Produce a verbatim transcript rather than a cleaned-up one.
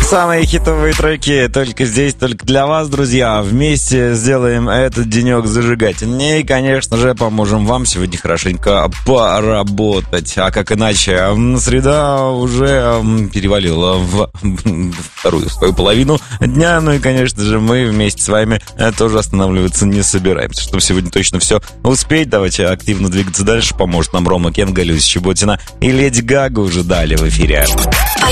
Самые хитовые треки только здесь, только для вас, друзья. Вместе сделаем этот денек зажигательнее и, конечно же, поможем вам сегодня хорошенько поработать. А как иначе, среда уже перевалила в вторую свою половину дня. Ну и, конечно же, мы вместе с вами тоже останавливаться не собираемся. Чтобы сегодня точно все успеть, давайте активно двигаться дальше. Поможет нам Рома Кенга, Люся Чеботина и Леди Гага уже далее в эфире.